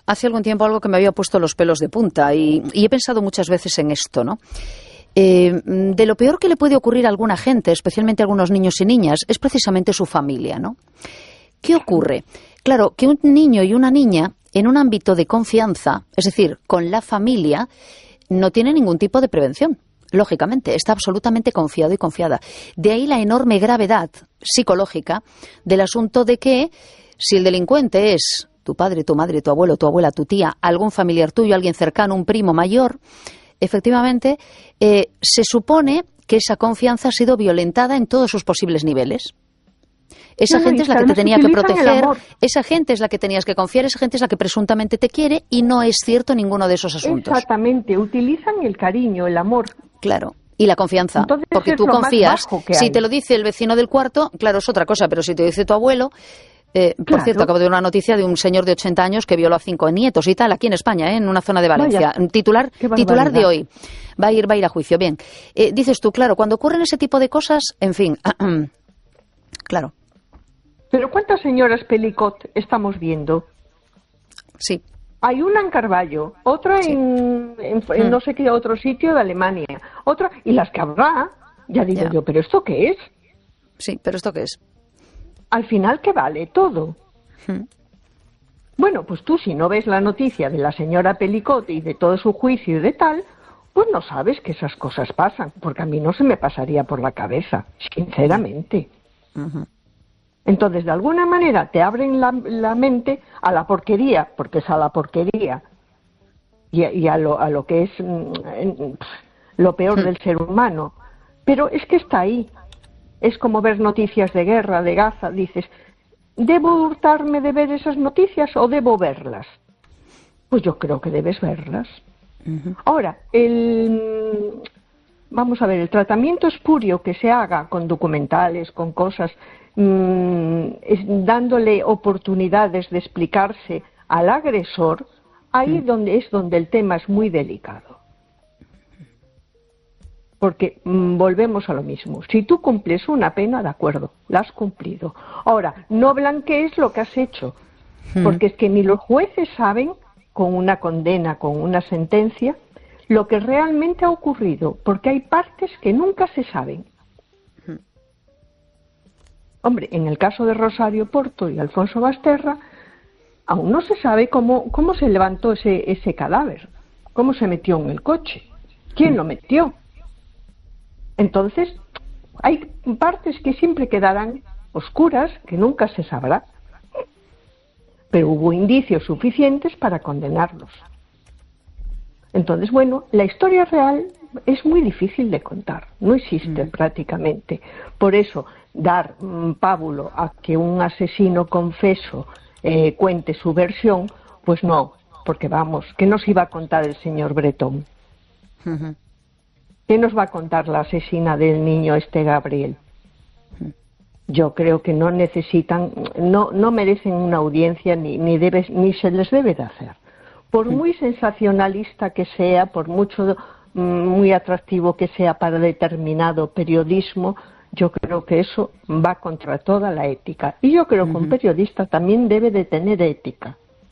hace algún tiempo algo que me había puesto los pelos de punta y he pensado muchas veces en esto, ¿no? De lo peor que le puede ocurrir a alguna gente, especialmente a algunos niños y niñas, es precisamente su familia, ¿no? ¿Qué ocurre? Claro, que un niño y una niña en un ámbito de confianza, es decir, con la familia, no tiene ningún tipo de prevención. Lógicamente, está absolutamente confiado y confiada. De ahí la enorme gravedad psicológica del asunto de que si el delincuente es tu padre, tu madre, tu abuelo, tu abuela, tu tía, algún familiar tuyo, alguien cercano, un primo mayor, efectivamente, se supone que esa confianza ha sido violentada en todos sus posibles niveles. Esa gente es la que te tenía que proteger, esa gente es la que tenías que confiar, esa gente es la que presuntamente te quiere y no es cierto ninguno de esos asuntos. Exactamente, utilizan el cariño, el amor. Claro, y la confianza, entonces, porque tú confías. Si te lo dice el vecino del cuarto, claro, es otra cosa, pero si te dice tu abuelo... Por cierto, acabo de ver una noticia de un señor de 80 años que violó a 5 nietos y tal, aquí en España, en una zona de Valencia. Vaya, titular de hoy. Va a ir a juicio. Bien. Dices tú, claro, cuando ocurren ese tipo de cosas, en fin, claro. Pero ¿cuántas señoras Pelicot estamos viendo? Sí. Hay una en Carballo, otra sí. en no sé qué otro sitio de Alemania, otra, y las que habrá, ya digo yo, ¿pero esto qué es? Sí, ¿pero esto qué es? Al final, ¿qué vale? Todo. Bueno, pues tú si no ves la noticia de la señora Pelicot y de todo su juicio y de tal, pues no sabes que esas cosas pasan, porque a mí no se me pasaría por la cabeza, sinceramente. Entonces, de alguna manera, te abren la mente a la porquería, porque es a la porquería, y a lo que es lo peor del ser humano. Pero es que está ahí. Es como ver noticias de guerra, de Gaza. Dices, ¿debo hurtarme de ver esas noticias o debo verlas? Pues yo creo que debes verlas. Ahora, vamos a ver, el tratamiento espurio que se haga con documentales, con cosas, dándole oportunidades de explicarse al agresor, ahí es donde el tema es muy delicado. Porque volvemos a lo mismo. Si tú cumples una pena, de acuerdo, la has cumplido. Ahora, no blanquees lo que has hecho, porque es que ni los jueces saben, con una condena, con una sentencia, lo que realmente ha ocurrido, porque hay partes que nunca se saben. Hombre, en el caso de Rosario Porto y Alfonso Basterra, aún no se sabe cómo se levantó ese cadáver, cómo se metió en el coche, quién lo metió. Entonces, hay partes que siempre quedarán oscuras, que nunca se sabrá. Pero hubo indicios suficientes para condenarlos. Entonces, bueno, la historia real es muy difícil de contar, no existe prácticamente. Por eso, dar pábulo a que un asesino confeso cuente su versión, pues no, porque vamos, ¿qué nos iba a contar el señor Bretón? ¿Qué nos va a contar la asesina del niño Gabriel? Yo creo que no necesitan, no merecen una audiencia ni se les debe de hacer. Por muy sensacionalista que sea, por muy atractivo que sea para determinado periodismo, yo creo que eso va contra toda la ética. Y yo creo que un periodista también debe de tener ética.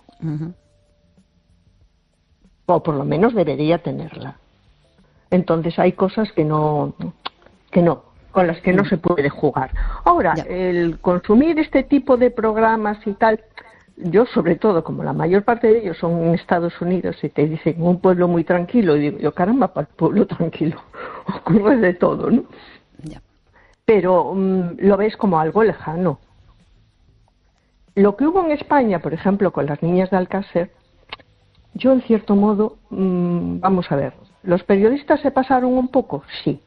O por lo menos debería tenerla. Entonces hay cosas que no, con las que no se puede jugar. Ahora, el consumir este tipo de programas y tal, yo sobre todo, como la mayor parte de ellos son en Estados Unidos y te dicen un pueblo muy tranquilo, y digo yo, caramba, para el pueblo tranquilo ocurre de todo, ¿no? Pero lo ves como algo lejano. Lo que hubo en España, por ejemplo, con las niñas de Alcácer, yo en cierto modo, vamos a ver, ¿los periodistas se pasaron un poco? Sí.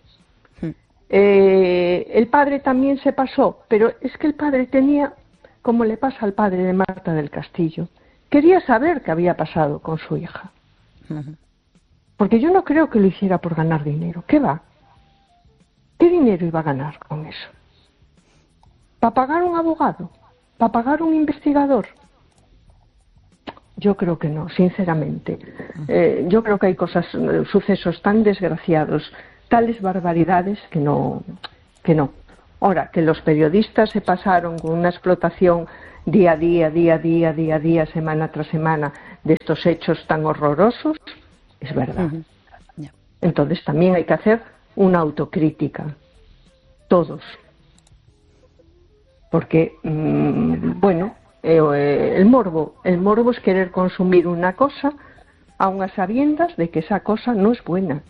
El padre también se pasó, pero es que el padre tenía, como le pasa al padre de Marta del Castillo, quería saber qué había pasado con su hija. Porque yo no creo que lo hiciera por ganar dinero. ¿Qué va? ¿Qué dinero iba a ganar con eso? ¿Para pagar un abogado? ¿Para pagar un investigador? Yo creo que no, sinceramente. Yo creo que hay sucesos tan desgraciados, tales barbaridades que no. Ahora, que los periodistas se pasaron con una explotación día a día, semana tras semana, de estos hechos tan horrorosos, es verdad. Entonces también hay que hacer una autocrítica, todos. Porque, bueno, el morbo es querer consumir una cosa aun a sabiendas de que esa cosa no es buena.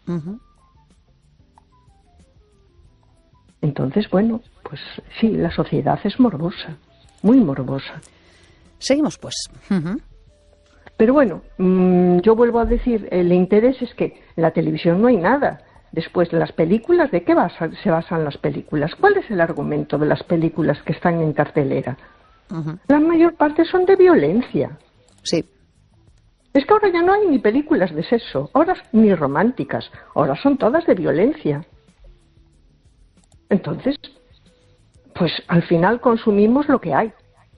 Entonces, bueno, pues sí, la sociedad es morbosa, muy morbosa. Seguimos, pues. Pero bueno, yo vuelvo a decir, el interés es que en la televisión no hay nada. Después, las películas, ¿de qué se basan las películas? ¿Cuál es el argumento de las películas que están en cartelera? La mayor parte son de violencia. Sí. Es que ahora ya no hay ni películas de sexo, ahora ni románticas, ahora son todas de violencia. Entonces, pues al final consumimos lo que hay.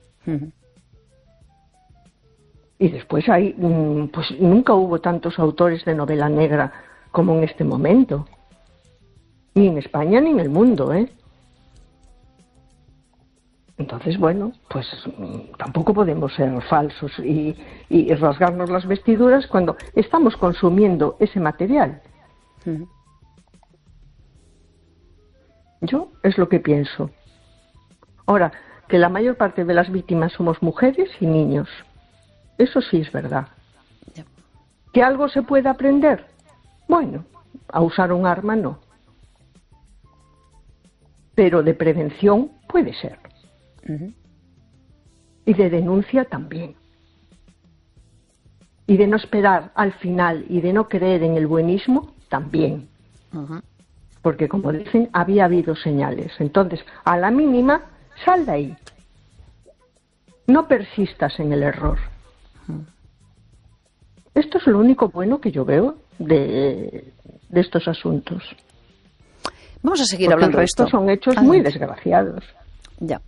Y después hay, pues nunca hubo tantos autores de novela negra como en este momento. Ni en España ni en el mundo, ¿eh? Entonces, bueno, pues tampoco podemos ser falsos y rasgarnos las vestiduras cuando estamos consumiendo ese material. Yo es lo que pienso. Ahora, que la mayor parte de las víctimas somos mujeres y niños. Eso sí es verdad. ¿Que algo se puede aprender? Bueno, a usar un arma no. Pero de prevención puede ser. Y de denuncia también. Y de no esperar al final y de no creer en el buenismo también. Porque, como dicen, había habido señales. Entonces, a la mínima, sal de ahí. No persistas en el error. Esto es lo único bueno que yo veo de estos asuntos. Vamos a seguir porque hablando el resto de esto. Son hechos muy desgraciados. Ya.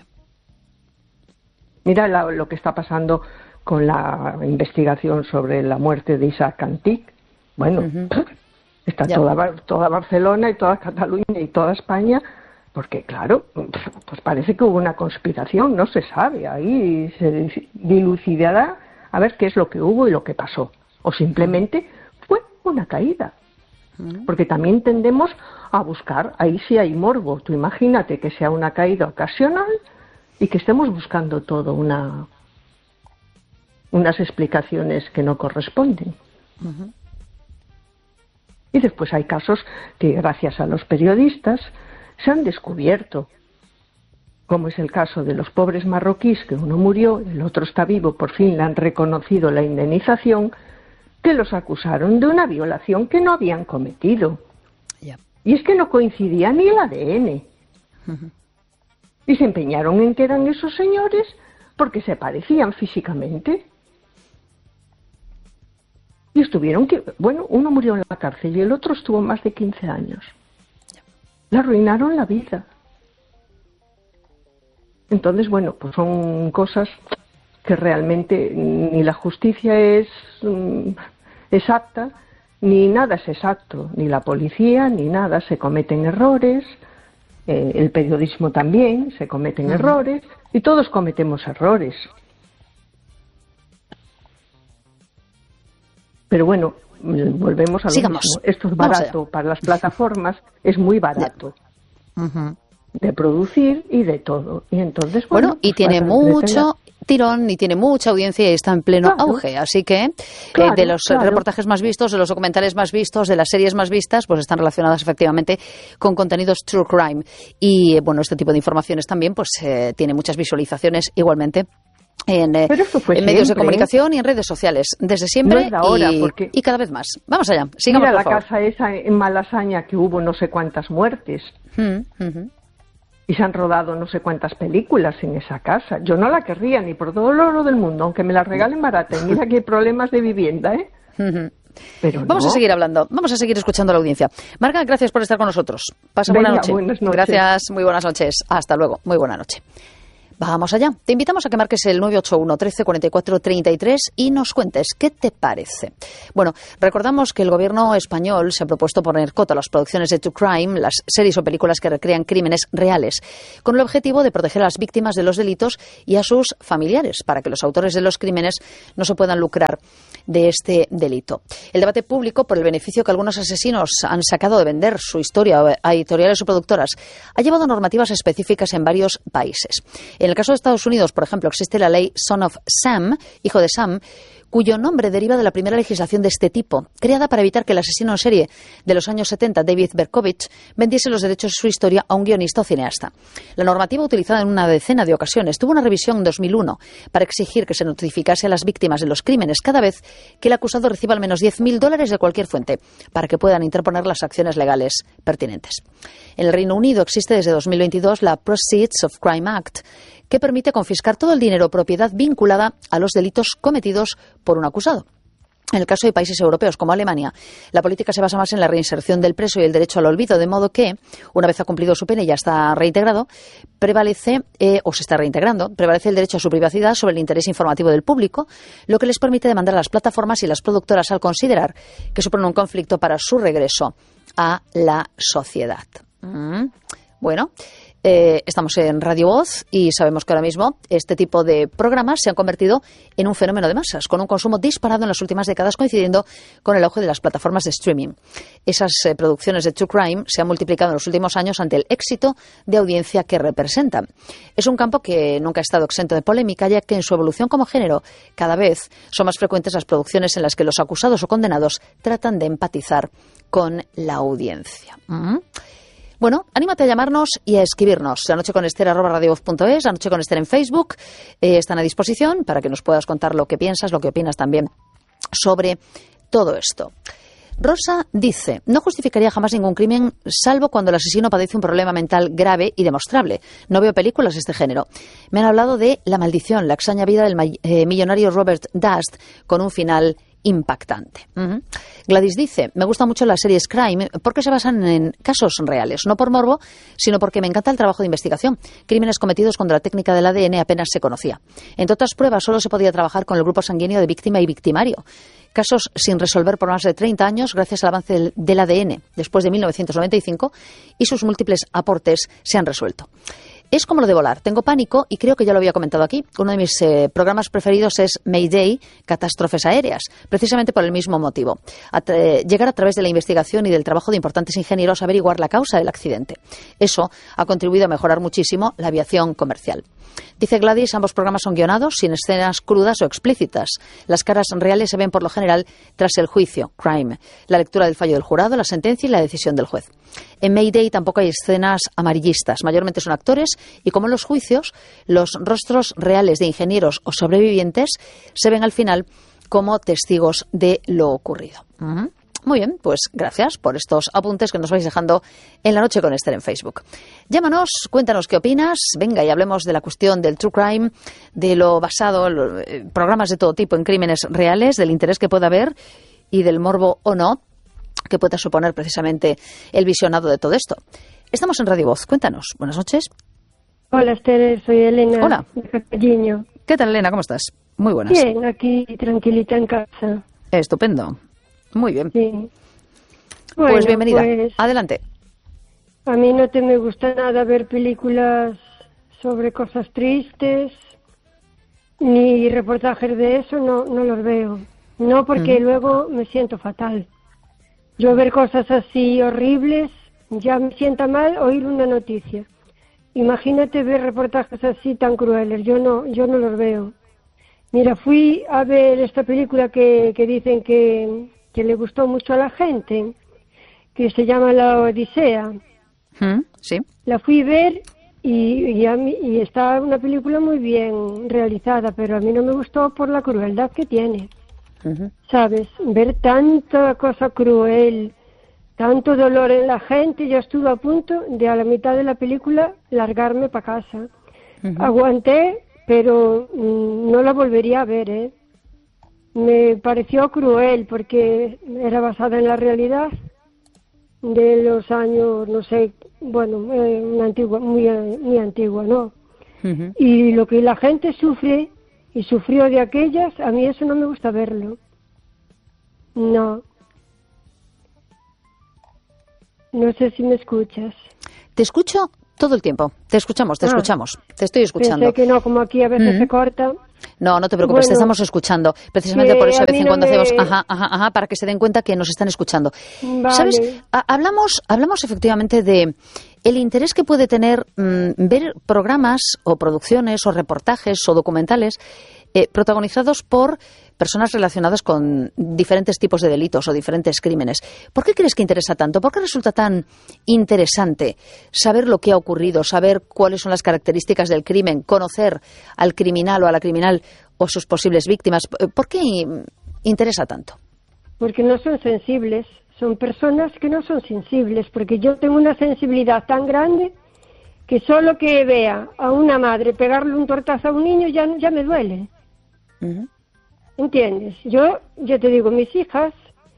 Mira lo que está pasando con la investigación sobre la muerte de Isaac Antic. Bueno, está toda Barcelona y toda Cataluña y toda España, porque claro, pues parece que hubo una conspiración, no se sabe, ahí se dilucidará a ver qué es lo que hubo y lo que pasó. O simplemente fue una caída. Porque también tendemos a buscar, ahí sí hay morbo. Tú imagínate que sea una caída ocasional y que estemos buscando todo unas explicaciones que no corresponden. Y después hay casos que gracias a los periodistas se han descubierto, como es el caso de los pobres marroquíes, que uno murió, el otro está vivo, por fin le han reconocido la indemnización, que los acusaron de una violación que no habían cometido. Y es que no coincidía ni el ADN. Y se empeñaron en que eran esos señores porque se parecían físicamente. Y estuvieron, uno murió en la cárcel y el otro estuvo más de 15 años. Le arruinaron la vida. Entonces, bueno, pues son cosas que realmente ni la justicia es exacta, ni nada es exacto, ni la policía, ni nada, se cometen errores, el periodismo también, se cometen errores, y todos cometemos errores. Pero bueno, volvemos a lo mismo. Esto es barato para las plataformas, es muy barato de producir y de todo. Y entonces, bueno, pues y tiene mucho tirón y tiene mucha audiencia y está en pleno auge. Así que de los reportajes más vistos, de los documentales más vistos, de las series más vistas, pues están relacionadas efectivamente con contenidos true crime. Y bueno, este tipo de informaciones también pues tiene muchas visualizaciones igualmente en medios de comunicación y en redes sociales, desde siempre, no es de ahora, y cada vez más. Vamos allá, sigamos, mira por favor. La casa esa en Malasaña que hubo no sé cuántas muertes. Y se han rodado no sé cuántas películas en esa casa. Yo no la querría ni por todo el oro del mundo, aunque me la regalen barata. Y mira que hay problemas de vivienda, ¿eh? Pero vamos a seguir hablando, vamos a seguir escuchando a la audiencia. Marga, gracias por estar con nosotros. Pasa buena noche. Buenas noches. Gracias, muy buenas noches. Hasta luego, muy buena noche. Vamos allá. Te invitamos a que marques el 981 13 44 33 y nos cuentes qué te parece. Bueno, recordamos que el gobierno español se ha propuesto poner coto a las producciones de True Crime, las series o películas que recrean crímenes reales, con el objetivo de proteger a las víctimas de los delitos y a sus familiares, para que los autores de los crímenes no se puedan lucrar de este delito. El debate público por el beneficio que algunos asesinos han sacado de vender su historia a editoriales o productoras ha llevado a normativas específicas en varios países. En el caso de Estados Unidos, por ejemplo, existe la ley Son of Sam, hijo de Sam, cuyo nombre deriva de la primera legislación de este tipo, creada para evitar que el asesino en serie de los años 70, David Berkowitz, vendiese los derechos de su historia a un guionista o cineasta. La normativa, utilizada en una decena de ocasiones, tuvo una revisión en 2001 para exigir que se notificase a las víctimas de los crímenes cada vez que el acusado reciba al menos $10.000 de cualquier fuente, para que puedan interponer las acciones legales pertinentes. En el Reino Unido existe desde 2022 la Proceeds of Crime Act, que permite confiscar todo el dinero o propiedad vinculada a los delitos cometidos por un acusado. En el caso de países europeos como Alemania, la política se basa más en la reinserción del preso y el derecho al olvido, de modo que, una vez ha cumplido su pena y ya está reintegrado, prevalece el derecho a su privacidad sobre el interés informativo del público, lo que les permite demandar a las plataformas y las productoras al considerar que supone un conflicto para su regreso a la sociedad. Bueno, estamos en Radio Voz y sabemos que ahora mismo este tipo de programas se han convertido en un fenómeno de masas, con un consumo disparado en las últimas décadas, coincidiendo con el auge de las plataformas de streaming. Esas producciones de True Crime se han multiplicado en los últimos años ante el éxito de audiencia que representan. Es un campo que nunca ha estado exento de polémica, ya que en su evolución como género cada vez son más frecuentes las producciones en las que los acusados o condenados tratan de empatizar con la audiencia. Bueno, anímate a llamarnos y a escribirnos. lanocheconester@radiovoz.es, La Noche con Ester en Facebook. Están a disposición para que nos puedas contar lo que piensas, lo que opinas también sobre todo esto. Rosa dice: no justificaría jamás ningún crimen, salvo cuando el asesino padece un problema mental grave y demostrable. No veo películas de este género. Me han hablado de La Maldición, la extraña vida del millonario Robert Dust, con un final impactante. Gladys dice: me gustan mucho las series Crime porque se basan en casos reales, no por morbo, sino porque me encanta el trabajo de investigación. Crímenes cometidos cuando la técnica del ADN apenas se conocía. Entre otras pruebas, solo se podía trabajar con el grupo sanguíneo de víctima y victimario. Casos sin resolver por más de 30 años gracias al avance del ADN después de 1995, y sus múltiples aportes se han resuelto. Es como lo de volar. Tengo pánico y creo que ya lo había comentado aquí. Uno de mis programas preferidos es Mayday, catástrofes aéreas, precisamente por el mismo motivo. Llegar a través de la investigación y del trabajo de importantes ingenieros a averiguar la causa del accidente. Eso ha contribuido a mejorar muchísimo la aviación comercial. Dice Gladys: ambos programas son guionados, sin escenas crudas o explícitas. Las caras reales se ven por lo general tras el juicio, Crime, la lectura del fallo del jurado, la sentencia y la decisión del juez. En Mayday tampoco hay escenas amarillistas, mayormente son actores, y como en los juicios, los rostros reales de ingenieros o sobrevivientes se ven al final como testigos de lo ocurrido. Muy bien, pues gracias por estos apuntes que nos vais dejando en La Noche con Ester en Facebook. Llámanos, cuéntanos qué opinas, venga, y hablemos de la cuestión del True Crime, de lo basado en programas de todo tipo en crímenes reales, del interés que pueda haber y del morbo o no que pueda suponer precisamente el visionado de todo esto. Estamos en Radio Voz, cuéntanos. Buenas noches. Hola, Esther, soy Elena. Hola. De Carballiño. ¿Qué tal, Elena? ¿Cómo estás? Muy buenas. Bien, aquí tranquilita en casa. Estupendo. Muy bien. Sí. Pues Bueno, bienvenida. pues, Adelante. a mí no me gusta nada ver películas sobre cosas tristes, ni reportajes de eso, no los veo. No, porque luego me siento fatal. Yo ver cosas así horribles, ya me sienta mal oír una noticia. Imagínate ver reportajes así tan crueles, yo no los veo. Mira, fui a ver esta película que dicen que le gustó mucho a la gente, que se llama La Odisea. Sí. La fui a ver y está una película muy bien realizada, pero a mí no me gustó por la crueldad que tiene. ¿Sabes? Ver tanta cosa cruel, tanto dolor en la gente, yo estuve a punto de a la mitad de la película largarme para casa. Aguanté, pero no la volvería a ver, ¿eh? Me pareció cruel porque era basada en la realidad de los años, no sé, bueno, una antigua, muy antigua, ¿no? Y lo que la gente sufre y sufrió de aquellas, a mí eso no me gusta verlo. No. No sé si me escuchas. Te escucho todo el tiempo. Te escuchamos. Te estoy escuchando. Pensé que no, como aquí a veces se corta. No, no te preocupes, te estamos escuchando. Precisamente por eso de vez en cuando hacemos para que se den cuenta que nos están escuchando. Vale. ¿Sabes? Hablamos efectivamente de el interés que puede tener ver programas o producciones o reportajes o documentales protagonizados por personas relacionadas con diferentes tipos de delitos o diferentes crímenes. ¿Por qué crees que interesa tanto? ¿Por qué resulta tan interesante saber lo que ha ocurrido, saber cuáles son las características del crimen, conocer al criminal o a la criminal o sus posibles víctimas? ¿Por qué interesa tanto? Porque no son sensibles, son personas que no son sensibles, porque yo tengo una sensibilidad tan grande que solo que vea a una madre pegarle un tortazo a un niño ya me duele. ¿Entiendes? Yo te digo, mis hijas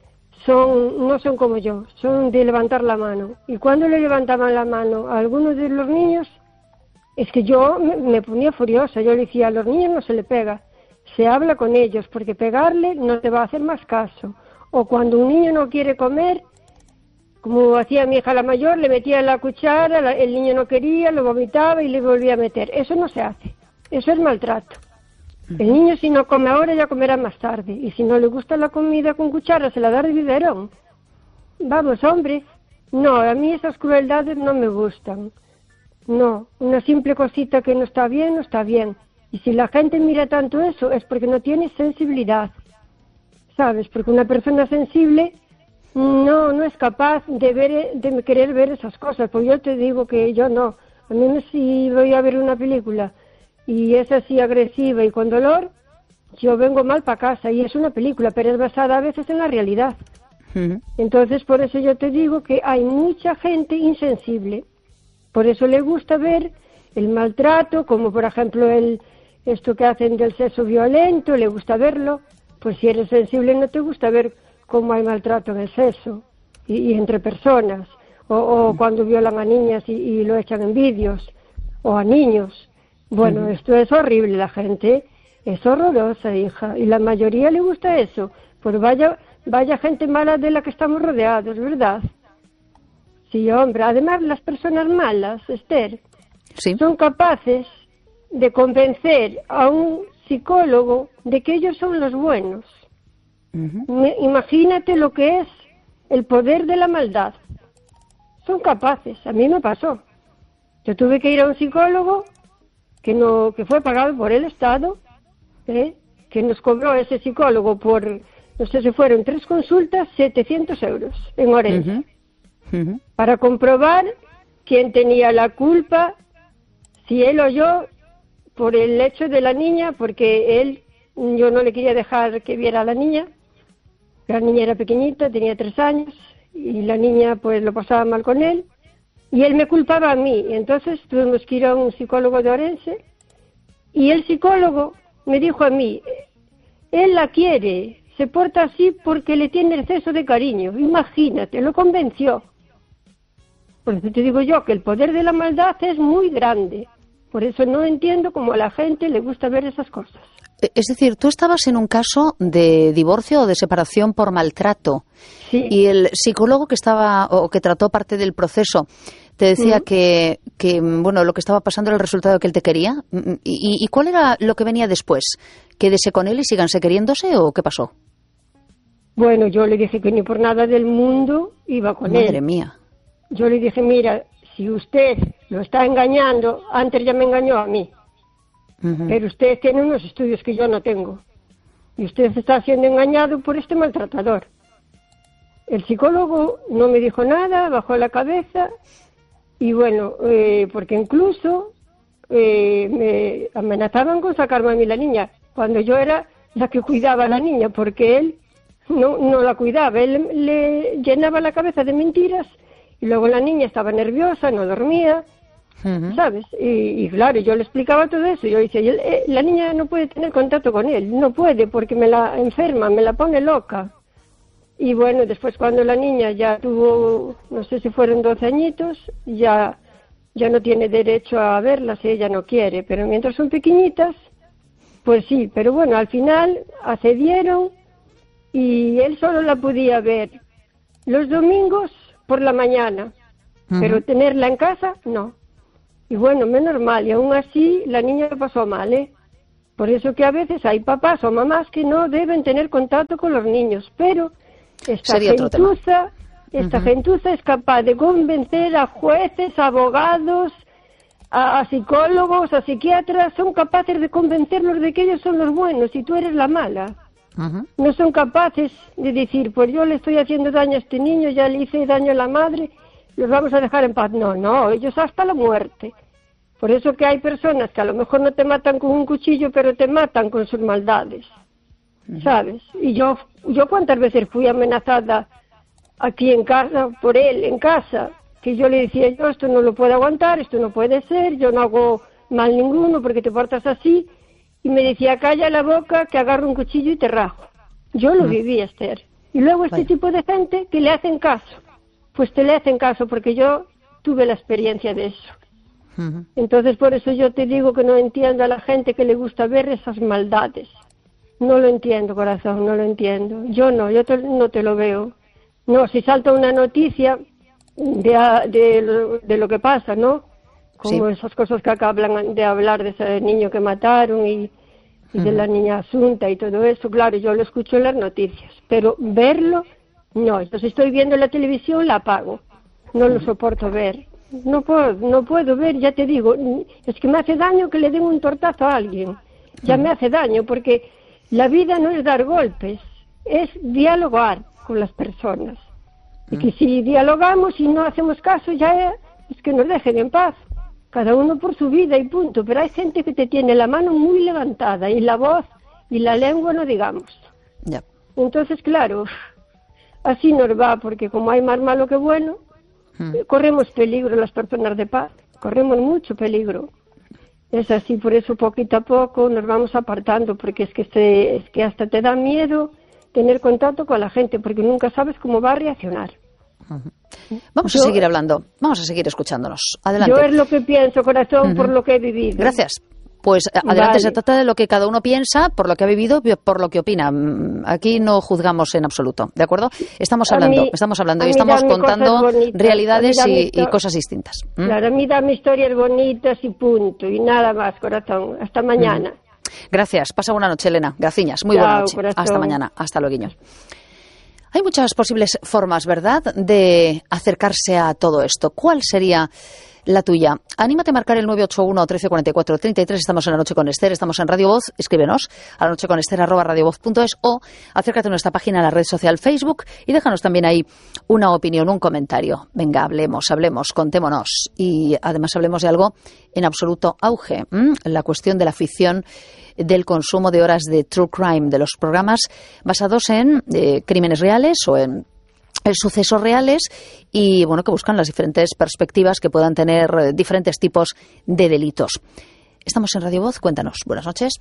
no son como yo, son de levantar la mano. Y cuando le levantaban la mano a algunos de los niños, es que yo me ponía furiosa. Yo le decía, a los niños no se le pega, se habla con ellos, porque pegarle no te va a hacer más caso. O cuando un niño no quiere comer, como hacía mi hija la mayor, le metía la cuchara, el niño no quería, lo vomitaba y le volvía a meter. Eso no se hace, eso es maltrato. El niño si no come ahora ya comerá más tarde, y si no le gusta la comida con cuchara se la da de biberón. Vamos, hombre, no, a mí esas crueldades no me gustan. No, una simple cosita que no está bien, no está bien. Y si la gente mira tanto eso es porque no tiene sensibilidad, ¿sabes? Porque una persona sensible no es capaz de querer ver esas cosas. Pues yo te digo que yo no. A mí si voy a ver una película y es así agresiva y con dolor, yo vengo mal para casa. Y es una película, pero es basada a veces en la realidad. Entonces, por eso yo te digo que hay mucha gente insensible. Por eso le gusta ver el maltrato, como por ejemplo esto que hacen del sexo violento, le gusta verlo. Pues si eres sensible no te gusta ver cómo hay maltrato en el sexo y entre personas. O cuando violan a niñas y lo echan en vídeos, o a niños. Bueno, esto es horrible, la gente es horrorosa, hija, y la mayoría le gusta eso. Pues vaya gente mala de la que estamos rodeados, ¿verdad? Sí, hombre, además las personas malas, Esther, son capaces de convencer a un psicólogo de que ellos son los buenos. Imagínate lo que es el poder de la maldad. Son capaces, a mí me pasó. Yo tuve que ir a un psicólogo que fue pagado por el Estado, que nos cobró ese psicólogo por, no sé si fueron 3 consultas, 700 euros en Orense, para comprobar quién tenía la culpa, si él o yo, por el hecho de la niña, porque yo no le quería dejar que viera a la niña era pequeñita, tenía 3 años, y la niña pues lo pasaba mal con él, y él me culpaba a mí. Entonces tuvimos que ir a un psicólogo de Orense, y el psicólogo me dijo a mí, él la quiere, se porta así porque le tiene exceso de cariño. Imagínate, lo convenció. Por eso te digo yo que el poder de la maldad es muy grande. Por eso no entiendo cómo a la gente le gusta ver esas cosas. Es decir, tú estabas en un caso de divorcio o de separación por maltrato. Sí. Y el psicólogo que trató parte del proceso te decía que bueno, lo que estaba pasando era el resultado que él te quería. ¿Y cuál era lo que venía después? ¿Quédese con él y síganse queriéndose o qué pasó? Bueno, yo le dije que ni por nada del mundo iba con él. Madre mía. Yo le dije, mira, si usted lo está engañando, antes ya me engañó a mí. Pero usted tiene unos estudios que yo no tengo. Y usted está siendo engañado por este maltratador. El psicólogo no me dijo nada, bajó la cabeza. Y bueno, porque incluso me amenazaban con sacarme a mí la niña, cuando yo era la que cuidaba a la niña, porque él no la cuidaba. Él le llenaba la cabeza de mentiras y luego la niña estaba nerviosa, no dormía. ¿Sabes? Y claro, yo le explicaba todo eso. Yo decía, la niña no puede tener contacto con él, no puede porque me la enferma, me la pone loca. Y bueno, después cuando la niña ya tuvo, no sé si fueron 12 añitos, ya ya no tiene derecho a verlas si ella no quiere, pero mientras son pequeñitas, pues sí, pero bueno, al final accedieron y él solo la podía ver los domingos por la mañana, pero tenerla en casa, no. Y bueno, menos mal, y aún así la niña lo pasó mal, ¿eh? Por eso que a veces hay papás o mamás que no deben tener contacto con los niños, pero esta gentuza es capaz de convencer a jueces, a abogados, a psicólogos, a psiquiatras, son capaces de convencerlos de que ellos son los buenos y tú eres la mala. No son capaces de decir, pues yo le estoy haciendo daño a este niño, ya le hice daño a la madre, los vamos a dejar en paz. No, ellos hasta la muerte. Por eso que hay personas que a lo mejor no te matan con un cuchillo, pero te matan con sus maldades, ¿sabes? Y yo cuántas veces fui amenazada aquí en casa, por él, en casa, que yo le decía, yo esto no lo puedo aguantar, esto no puede ser, yo no hago mal ninguno porque te portas así, y me decía, calla la boca, que agarro un cuchillo y te rajo. Yo lo viví, Esther. Y luego este tipo de gente que le hacen caso, pues te le hacen caso, porque yo tuve la experiencia de eso. Entonces, por eso yo te digo que no entiendo a la gente que le gusta ver esas maldades. No lo entiendo, corazón, no lo entiendo. Yo no te lo veo. No, si salta una noticia de lo que pasa, ¿no? Como esas cosas que acaban de hablar de ese niño que mataron y de la niña Asunta y todo eso, claro, yo lo escucho en las noticias, pero verlo, no. Entonces estoy viendo la televisión, la apago. No lo soporto ver. No puedo ver, ya te digo, es que me hace daño que le den un tortazo a alguien. Ya me hace daño, porque la vida no es dar golpes, es dialogar con las personas. Y que si dialogamos y no hacemos caso, ya es que nos dejen en paz. Cada uno por su vida y punto. Pero hay gente que te tiene la mano muy levantada y la voz y la lengua no digamos. Ya. Entonces, claro, así nos va, porque como hay más malo que bueno, corremos peligro las personas de paz, corremos mucho peligro. Es así, por eso poquito a poco nos vamos apartando, porque es que hasta te da miedo tener contacto con la gente, porque nunca sabes cómo va a reaccionar. Vamos a seguir hablando, vamos a seguir escuchándonos. Adelante. Yo es lo que pienso, corazón, por lo que he vivido. Gracias. Pues adelante, vale. Se trata de lo que cada uno piensa, por lo que ha vivido, por lo que opina. Aquí no juzgamos en absoluto, ¿de acuerdo? Estamos hablando y estamos contando realidades y cosas distintas. Claro, a mí dame historias bonitas y punto, y nada más, corazón. Hasta mañana. Gracias, pasa buena noche, Elena. Graciñas, muy buena noche. Corazón. Hasta mañana, hasta luego. Hay muchas posibles formas, ¿verdad?, de acercarse a todo esto. ¿Cuál sería la tuya? Anímate a marcar el 981 1344 33. Estamos en La Noche con Esther, estamos en Radio Voz. Escríbenos a lanocheconester@radiovoz.es o acércate a nuestra página en la red social Facebook y déjanos también ahí una opinión, un comentario. Venga, hablemos, contémonos y además hablemos de algo en absoluto auge, la cuestión de la ficción, del consumo de horas de true crime, de los programas basados en crímenes reales o en sucesos reales y bueno, que buscan las diferentes perspectivas que puedan tener diferentes tipos de delitos. Estamos en Radio Voz, cuéntanos. Buenas noches.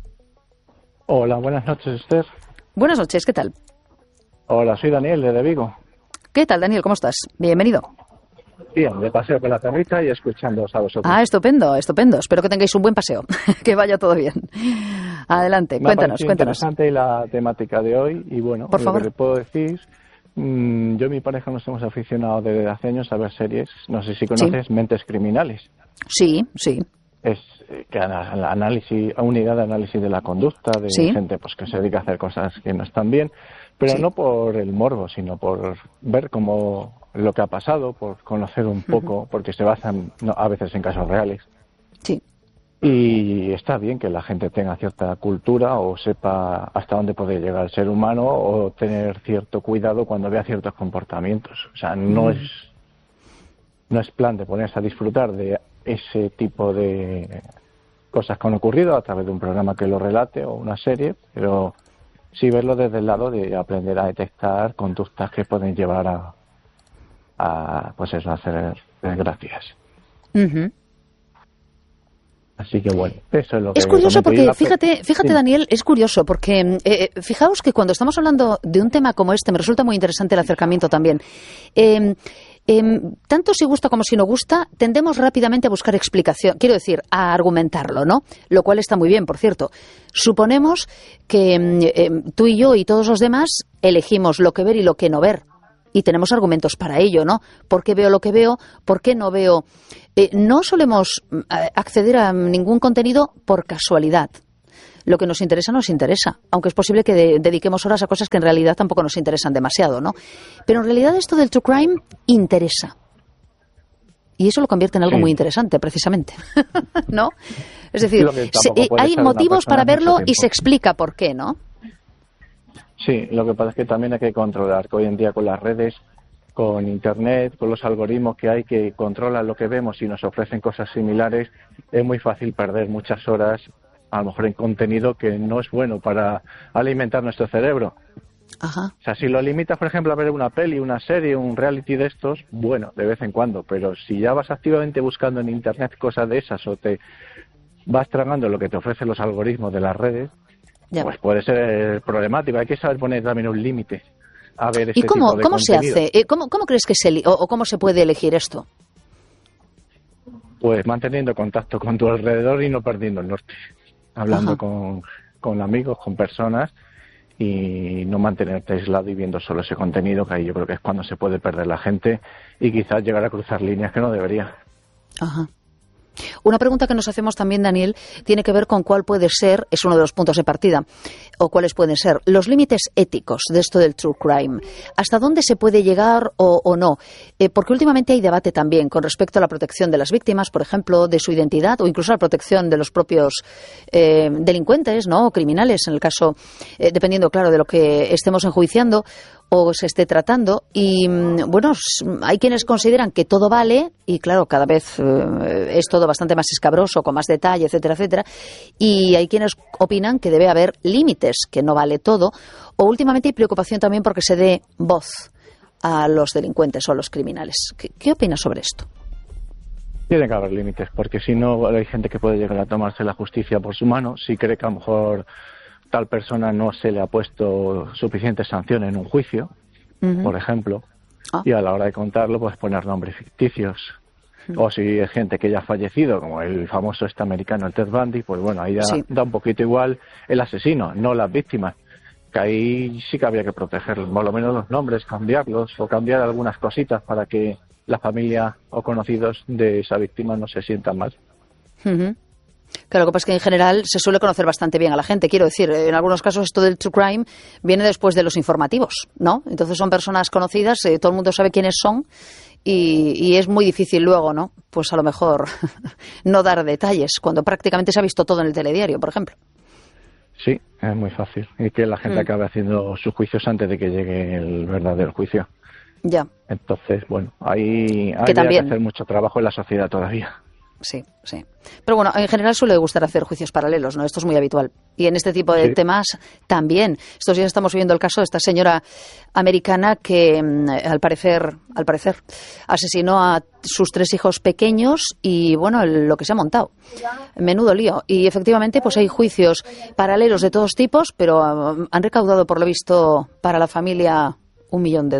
Hola, buenas noches, Esther. Buenas noches, ¿qué tal? Hola, soy Daniel, de Vigo. ¿Qué tal, Daniel? ¿Cómo estás? Bienvenido. Bien, de paseo con la perrita y escuchándoos a vosotros. Ah, estupendo. Espero que tengáis un buen paseo, que vaya todo bien. Adelante, cuéntanos. Interesante la temática de hoy y bueno, por favor. Lo que puedo decir, yo y mi pareja nos hemos aficionado desde hace años a ver series, no sé si conoces, Mentes Criminales. Sí. Es que análisis, unidad de análisis de la conducta de gente pues que se dedica a hacer cosas que no están bien, pero no por el morbo, sino por ver cómo lo que ha pasado, por conocer un poco, porque se basan a veces en casos reales. Sí. Y está bien que la gente tenga cierta cultura o sepa hasta dónde puede llegar el ser humano o tener cierto cuidado cuando vea ciertos comportamientos. O sea, no es plan de ponerse a disfrutar de ese tipo de cosas que han ocurrido a través de un programa que lo relate o una serie, pero sí verlo desde el lado de aprender a detectar conductas que pueden llevar a pues eso, a hacer desgracias. Así que bueno, eso es lo que... Es curioso porque, fíjate Daniel, es curioso porque fijaos que cuando estamos hablando de un tema como este, me resulta muy interesante el acercamiento también. tanto si gusta como si no gusta, tendemos rápidamente a buscar explicación, quiero decir, a argumentarlo, ¿no? Lo cual está muy bien, por cierto. Suponemos que tú y yo y todos los demás elegimos lo que ver y lo que no ver. Y tenemos argumentos para ello, ¿no? ¿Por qué veo lo que veo? ¿Por qué no veo? No solemos acceder a ningún contenido por casualidad. Lo que nos interesa nos interesa, aunque es posible que dediquemos horas a cosas que en realidad tampoco nos interesan demasiado, ¿no? Pero en realidad esto del true crime interesa. Y eso lo convierte en algo muy interesante, precisamente. ¿No? Es decir, hay motivos para verlo y se explica por qué, ¿no? Sí, lo que pasa es que también hay que controlar, que hoy en día con las redes, con Internet, con los algoritmos que hay que controlan lo que vemos y nos ofrecen cosas similares, es muy fácil perder muchas horas, a lo mejor en contenido que no es bueno para alimentar nuestro cerebro. Ajá. O sea, si lo limitas, por ejemplo, a ver una peli, una serie, un reality de estos, bueno, de vez en cuando, pero si ya vas activamente buscando en Internet cosas de esas o te vas tragando lo que te ofrecen los algoritmos de las redes, ya. Pues puede ser problemático. Hay que saber poner también un límite a ver este ¿Y cómo tipo de se hace? ¿Cómo crees que o cómo se puede elegir esto? Pues manteniendo contacto con tu alrededor y no perdiendo el norte. Hablando con amigos, con personas y no mantenerte aislado y viendo solo ese contenido, que ahí yo creo que es cuando se puede perder la gente y quizás llegar a cruzar líneas que no debería. Ajá. Una pregunta que nos hacemos también, Daniel, tiene que ver con cuál puede ser, es uno de los puntos de partida, o cuáles pueden ser los límites éticos de esto del true crime. ¿Hasta dónde se puede llegar o no? Porque últimamente hay debate también con respecto a la protección de las víctimas, por ejemplo, de su identidad, o incluso a la protección de los propios delincuentes, ¿no? O criminales, en el caso, dependiendo, claro, de lo que estemos enjuiciando o se esté tratando. Y bueno, hay quienes consideran que todo vale y claro, cada vez es todo bastante más escabroso, con más detalle, etcétera, etcétera, y hay quienes opinan que debe haber límites, que no vale todo, o últimamente hay preocupación también porque se dé voz a los delincuentes o a los criminales. ¿Qué opinas sobre esto? Tiene que haber límites, porque si no hay gente que puede llegar a tomarse la justicia por su mano, si cree que a lo mejor tal persona no se le ha puesto suficiente sanción en un juicio, por ejemplo, y a la hora de contarlo, pues poner nombres ficticios. O si es gente que ya ha fallecido, como el famoso americano, el Ted Bundy, pues bueno, ahí da un poquito igual el asesino, no las víctimas. Que ahí sí que habría que protegerlos, por lo menos los nombres, cambiarlos o cambiar algunas cositas para que la familia o conocidos de esa víctima no se sientan mal. Claro, lo que pasa es que en general se suele conocer bastante bien a la gente. Quiero decir, en algunos casos esto del true crime viene después de los informativos, ¿no? Entonces son personas conocidas, todo el mundo sabe quiénes son y es muy difícil luego, ¿no? Pues a lo mejor no dar detalles cuando prácticamente se ha visto todo en el telediario, por ejemplo. Sí, es muy fácil. Y que la gente acabe haciendo sus juicios antes de que llegue el verdadero juicio. Ya. Entonces, bueno, ahí hay que hacer mucho trabajo en la sociedad todavía. Sí, sí. Pero bueno, en general suele gustar hacer juicios paralelos, ¿no? Esto es muy habitual. Y en este tipo de temas también. Estos días estamos viendo el caso de esta señora americana que, al parecer, asesinó a sus 3 hijos pequeños y, bueno, lo que se ha montado. Menudo lío. Y efectivamente, pues hay juicios paralelos de todos tipos, pero han recaudado, por lo visto, para la familia $1 millón.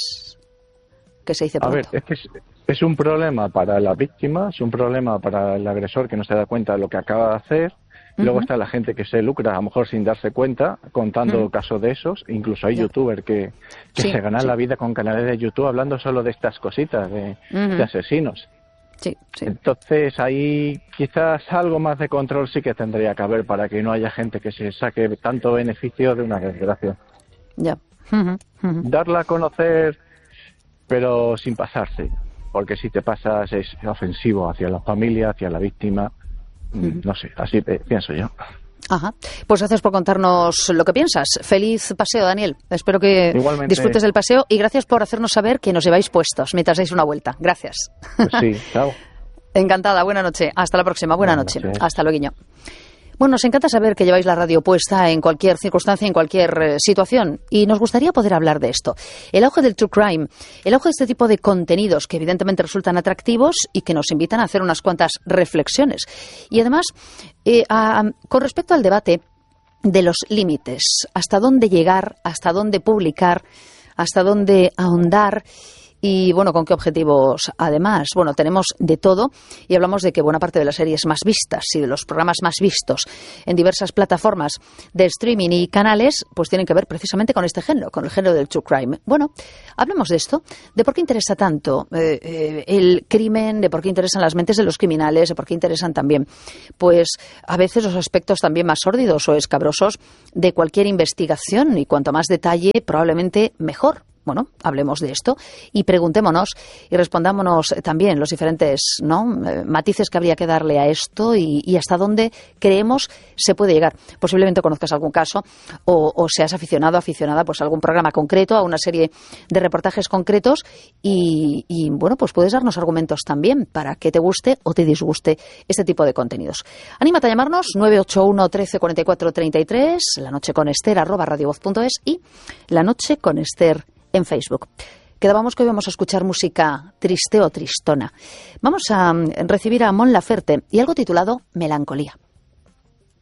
Que se dice pronto. A ver, es que es un problema para la víctima, es un problema para el agresor que no se da cuenta de lo que acaba de hacer. Luego está la gente que se lucra, a lo mejor sin darse cuenta, contando casos de esos. Incluso hay youtubers que se ganan la vida con canales de YouTube hablando solo de estas cositas, de asesinos. Sí, sí. Entonces ahí quizás algo más de control sí que tendría que haber para que no haya gente que se saque tanto beneficio de una desgracia. Ya. Darla a conocer, pero sin pasarse. Porque si te pasas es ofensivo hacia la familia, hacia la víctima. No sé, así pienso yo. Ajá. Pues gracias por contarnos lo que piensas. Feliz paseo, Daniel. Espero que disfrutes del paseo y gracias por hacernos saber que nos lleváis puestos mientras dais una vuelta. Gracias. Pues sí, chao. Encantada, buena noche. Hasta la próxima, buena noche. Hasta luego. Bueno, nos encanta saber que lleváis la radio puesta en cualquier circunstancia, en cualquier situación. Y nos gustaría poder hablar de esto. El auge del true crime, el auge de este tipo de contenidos que evidentemente resultan atractivos y que nos invitan a hacer unas cuantas reflexiones. Y además, con respecto al debate de los límites, hasta dónde llegar, hasta dónde publicar, hasta dónde ahondar. Y bueno, ¿con qué objetivos? Además, bueno, tenemos de todo y hablamos de que buena parte de las series más vistas y de los programas más vistos en diversas plataformas de streaming y canales, pues tienen que ver precisamente con este género, con el género del true crime. Bueno, hablemos de esto, de por qué interesa tanto el crimen, de por qué interesan las mentes de los criminales, de por qué interesan también, pues a veces los aspectos también más sórdidos o escabrosos de cualquier investigación, y cuanto más detalle, probablemente mejor. Bueno, hablemos de esto y preguntémonos y respondámonos también los diferentes matices que habría que darle a esto y hasta dónde creemos se puede llegar. Posiblemente conozcas algún caso o seas aficionado o aficionada pues a algún programa concreto, a una serie de reportajes concretos y bueno, pues puedes darnos argumentos también para que te guste o te disguste este tipo de contenidos. Anímate a llamarnos 981 13 44 33, lanocheconester@radiovoz.es y La Noche con Ester en Facebook. Quedábamos que hoy vamos a escuchar música triste o tristona. Vamos a recibir a Mon Laferte y algo titulado Melancolía.